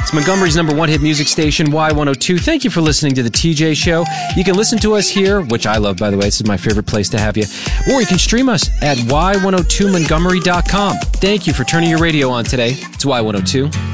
It's Montgomery's number one hit music station, Y102. Thank you for listening to The TJ Show. You can listen to us here, which I love, by the way. This is my favorite place to have you. Or you can stream us at Y102Montgomery.com. Thank you for turning your radio on today. It's Y102.